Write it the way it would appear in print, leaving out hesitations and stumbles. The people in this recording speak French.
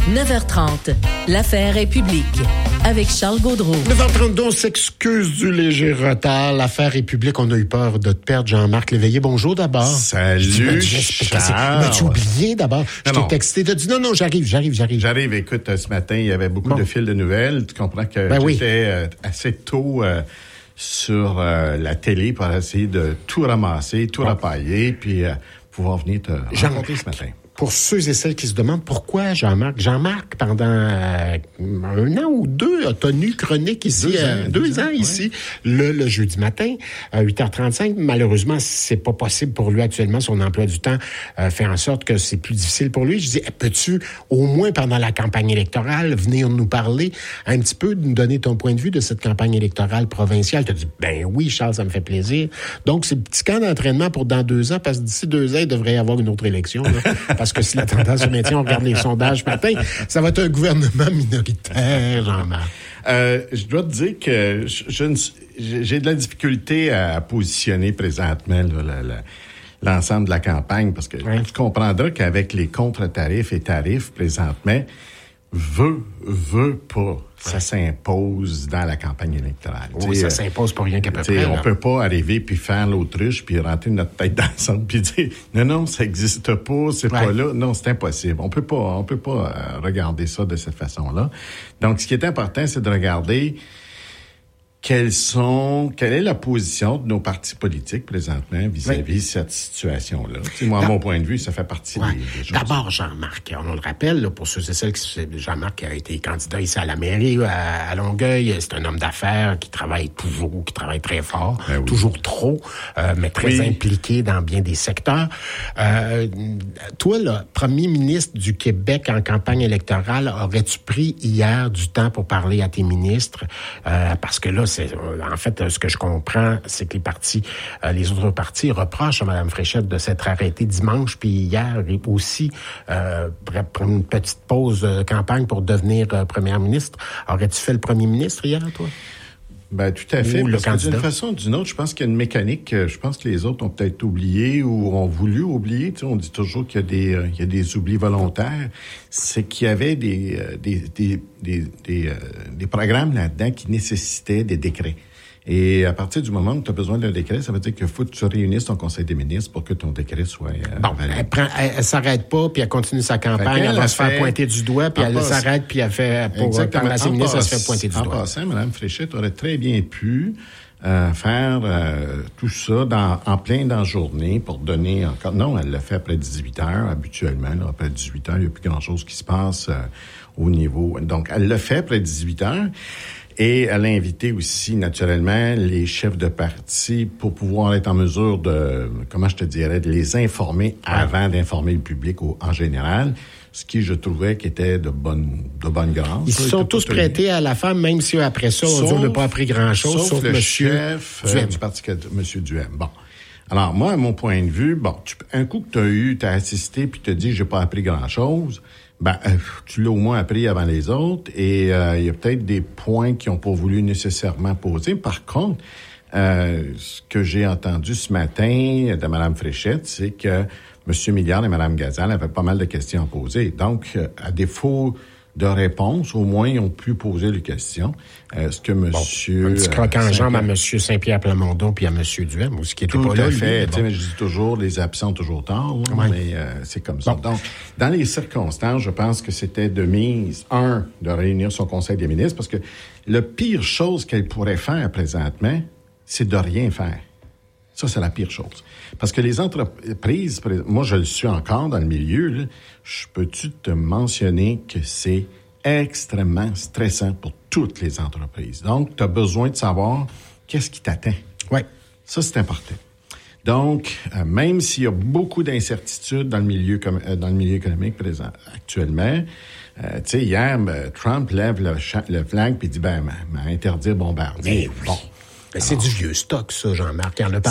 9h30, l'affaire est publique. Avec Charles Gaudreau. 9h32, on s'excuse du léger retard. L'affaire est publique. On a eu peur de te perdre. Jean-Marc Léveillé, bonjour d'abord. Salut, Charles. M'as-tu oublié d'abord? Je t'ai texté. T'as dit non, j'arrive. J'arrive. Écoute, ce matin, il y avait beaucoup de fils de nouvelles. Tu comprends que j'étais assez tôt sur la télé pour essayer de tout ramasser, tout rapailler, puis pouvoir venir te rencontrer ce matin. Pour ceux et celles qui se demandent pourquoi Jean-Marc, pendant un an ou deux, a tenu chronique ici, deux ans ici, le jeudi matin, à 8h35. Malheureusement, c'est pas possible pour lui actuellement. Son emploi du temps fait en sorte que c'est plus difficile pour lui. Je dis, peux-tu, au moins pendant la campagne électorale, venir nous parler un petit peu, nous donner ton point de vue de cette campagne électorale provinciale? Tu as dit, ben oui, Charles, ça me fait plaisir. Donc, c'est le petit camp d'entraînement pour dans 2 ans, parce que d'ici 2 ans, il devrait y avoir une autre élection, là. Parce que si la tendance se maintient, on regarde les sondages ce matin, ça va être un gouvernement minoritaire, Jean-Marc. Je dois te dire que j'ai de la difficulté à positionner présentement l'ensemble de la campagne, parce que tu comprendras qu'avec les contre-tarifs et tarifs présentement, veut pas, ça s'impose dans la campagne électorale. Oui, ça s'impose pas rien qu'à peu près. On peut pas arriver puis faire l'autruche puis rentrer notre tête dans le centre puis dire non, ça existe pas, c'est pas là. Non, c'est impossible. On peut pas regarder ça de cette façon-là. Donc, ce qui est important, c'est de regarder quelle est la position de nos partis politiques présentement vis-à-vis de cette situation-là. Moi, à mon point de vue, ça fait partie des choses. D'abord, Jean-Marc, on le rappelle, là, pour ceux et celles Jean-Marc a été candidat ici à la mairie, à Longueuil. C'est un homme d'affaires qui travaille toujours, qui travaille très fort, toujours trop, mais très impliqué dans bien des secteurs. Toi, là, premier ministre du Québec en campagne électorale, aurais-tu pris hier du temps pour parler à tes ministres? Parce que là, en fait, ce que je comprends, c'est que les autres partis reprochent à Mme Fréchette de s'être arrêtée dimanche, puis hier aussi, prendre une petite pause de campagne pour devenir première ministre. Aurais-tu fait le premier ministre hier, toi? Ben, tout à fait. Parce que d'une façon ou d'une autre, je pense qu'il y a une mécanique, je pense que les autres ont peut-être oublié ou ont voulu oublier. Tu sais, on dit toujours qu'il y a des oublis volontaires. C'est qu'il y avait des programmes là-dedans qui nécessitaient des décrets. Et à partir du moment où tu as besoin d'un décret, ça veut dire qu'il faut que tu réunisses ton conseil des ministres pour que ton décret soit elle s'arrête pas, puis elle continue sa campagne, elle va se faire pointer du doigt, puis elle s'arrête, puis elle fait par la ministre, elle se fait pointer du doigt. En passant, Mme Fréchette aurait très bien pu faire tout ça en plein dans la journée pour donner encore... Non, elle le fait après 18 heures, habituellement. Là, après 18 heures, il n'y a plus grand-chose qui se passe au niveau... Donc, elle le fait après 18 heures. Et elle a invité aussi, naturellement, les chefs de parti pour pouvoir être en mesure de, de les informer avant d'informer le public en général. Ce qui, je trouvais, qui était de bonne grâce. Ils se sont tous prêtés à la femme, même si après ça, on n'a pas appris grand-chose, sauf le monsieur chef du Parti M. Duhem. Bon. Alors, moi, à mon point de vue, un coup que t'as assisté puis t'as dit, j'ai pas appris grand-chose, tu l'as au moins appris avant les autres et il y a peut-être des points qu'ils n'ont pas voulu nécessairement poser. Par contre, ce que j'ai entendu ce matin de Mme Fréchette, c'est que M. Milliard et Mme Gazal avaient pas mal de questions à poser. Donc, à défaut de réponse, au moins, ils ont pu poser les questions. Est-ce que monsieur... un petit croc en jambe à M. Saint-Pierre Plamondon puis à M. Duhem, aussi, qui était pas là. Tout à fait. Mais je dis toujours, les absents toujours tard, mais c'est comme ça. Donc, dans les circonstances, je pense que c'était de mise, de réunir son conseil des ministres, parce que le pire chose qu'elle pourrait faire présentement, c'est de rien faire. Ça, c'est la pire chose. Parce que les entreprises, moi, je le suis encore dans le milieu, là, peux-tu te mentionner que c'est extrêmement stressant pour toutes les entreprises. Donc, tu as besoin de savoir qu'est-ce qui t'attend. Oui. Ça, c'est important. Donc, même s'il y a beaucoup d'incertitudes dans le milieu économique présent actuellement, tu sais, hier, Trump lève le flag puis dit, interdire bombardier. Mais oui. Bon. Mais c'est du vieux stock, ça, Jean-Marc. Il y en a